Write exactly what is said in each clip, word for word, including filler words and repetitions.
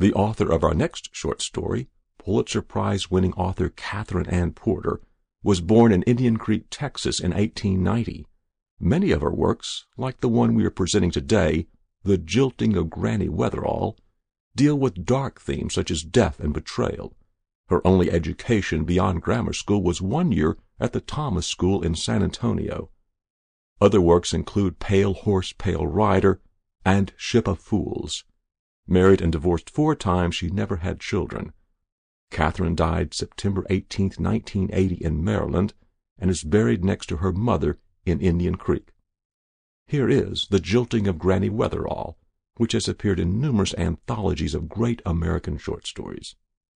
The author of our next short story, Pulitzer Prize-winning author Katherine Ann Porter, was born in Indian Creek, Texas in eighteen ninety. Many of her works, like the one we are presenting today, The Jilting of Granny Weatherall, deal with dark themes such as death and betrayal. Her only education beyond grammar school was one year at the Thomas School in San Antonio. Other works include Pale Horse, Pale Rider and Ship of Fools. Married and divorced four times, she never had children. Katherine died September eighteenth, nineteen eighty in Maryland, and is buried next to her mother in Indian Creek. Here is The Jilting of Granny Weatherall, which has appeared in numerous anthologies of great American short stories.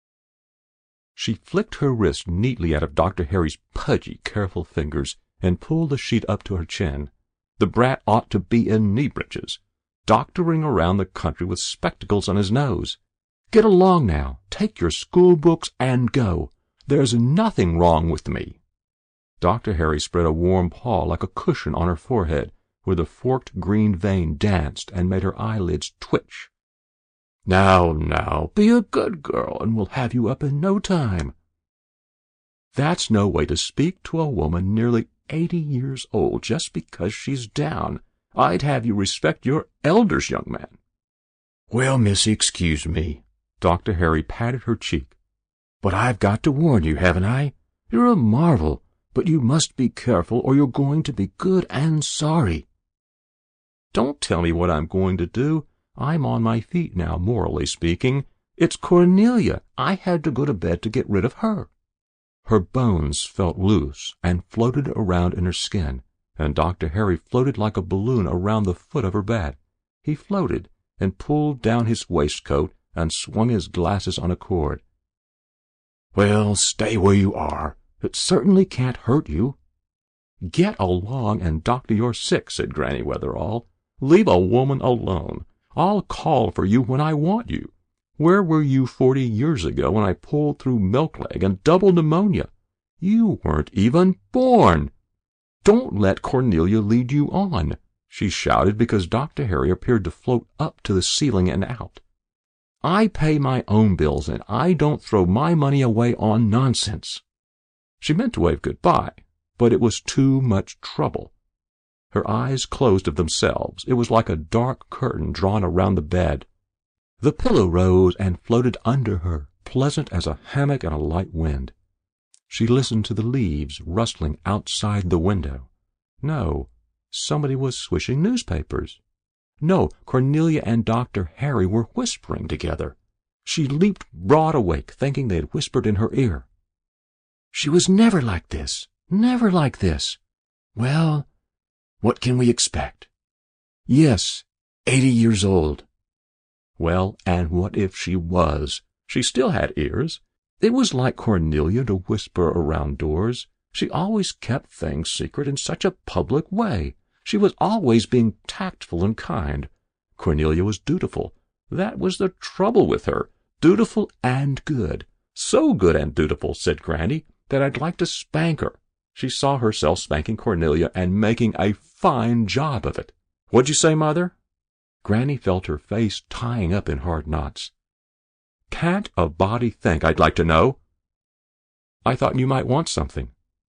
She flicked her wrist neatly out of Doctor Harry's pudgy, careful fingers and pulled the sheet up to her chin. The brat ought to be in knee breeches, doctoring around the country with spectacles on his nose. Get along now. Take your school books and go. There's nothing wrong with me. Doctor Harry spread a warm paw like a cushion on her forehead, where the forked green vein danced and made her eyelids twitch. Now, now, be a good girl, and we'll have you up in no time. That's no way to speak to a woman nearly eighty years old just because she's down. I'd have you respect your elders, young man. Well, missy, excuse me. Doctor Harry patted her cheek. But I've got to warn you, haven't I? You're a marvel, but you must be careful or you're going to be good and sorry. Don't tell me what I'm going to do. I'm on my feet now, morally speaking. It's Cornelia. I had to go to bed to get rid of her. Her bones felt loose and floated around in her skin, and Doctor Harry floated like a balloon around the foot of her bed. He floated and pulled down his waistcoat and swung his glasses on a cord. Well, stay where you are. It certainly can't hurt you. Get along and doctor your sick, said Granny Weatherall. Leave a woman alone. I'll call for you when I want you. Where were you forty years ago when I pulled through milk-leg and double pneumonia? You weren't even born. Don't let Cornelia lead you on, she shouted because Doctor Harry appeared to float up to the ceiling and out. I pay my own bills, and I don't throw my money away on nonsense. She meant to wave goodbye, but it was too much trouble. Her eyes closed of themselves. It was like a dark curtain drawn around the bed. The pillow rose and floated under her, pleasant as a hammock in a light wind. She listened to the leaves rustling outside the window. No, somebody was swishing newspapers. No, Cornelia and Doctor Harry were whispering together. She leaped broad awake, thinking they had whispered in her ear. She was never like this, never like this. Well, what can we expect? Yes, eighty years old. Well, and what if she was? She still had ears. It was like Cornelia to whisper around doors. She always kept things secret in such a public way. She was always being tactful and kind. Cornelia was dutiful. That was the trouble with her. Dutiful and good. So good and dutiful, said Granny, that I'd like to spank her. She saw herself spanking Cornelia and making a fine job of it. What'd you say, Mother? Granny felt her face tying up in hard knots. Can't a body think, I'd like to know? I thought you might want something.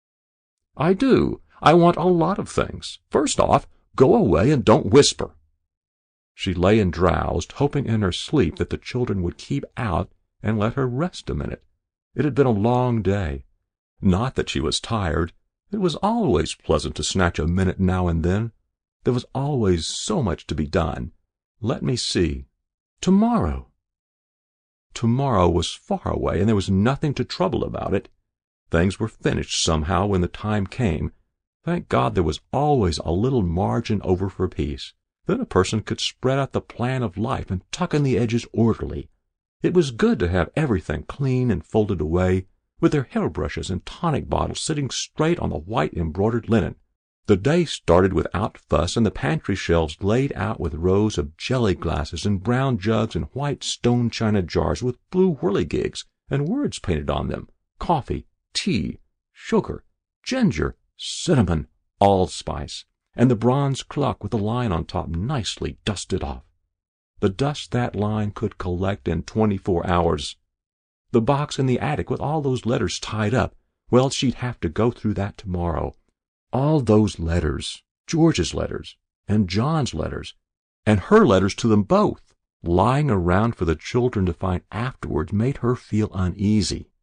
I do. I want a lot of things. First off, go away and don't whisper. She lay and drowsed, hoping in her sleep that the children would keep out and let her rest a minute. It had been a long day. Not that she was tired. It was always pleasant to snatch a minute now and then. There was always so much to be done. Let me see. Tomorrow. Tomorrow was far away, and there was nothing to trouble about it. Things were finished somehow when the time came. Thank God there was always a little margin over for peace. Then a person could spread out the plan of life and tuck in the edges orderly. It was good to have everything clean and folded away, with their hairbrushes and tonic bottles sitting straight on the white embroidered linen. The day started without fuss, and the pantry shelves laid out with rows of jelly glasses and brown jugs and white stone china jars with blue whirligigs and words painted on them. Coffee, tea, sugar, ginger, cinnamon, allspice, and the bronze clock with the lion on top nicely dusted off. The dust that line could collect in twenty-four hours. The box in the attic with all those letters tied up, well, she'd have to go through that tomorrow. All those letters, George's letters, and John's letters, and her letters to them both, lying around for the children to find afterwards, made her feel uneasy.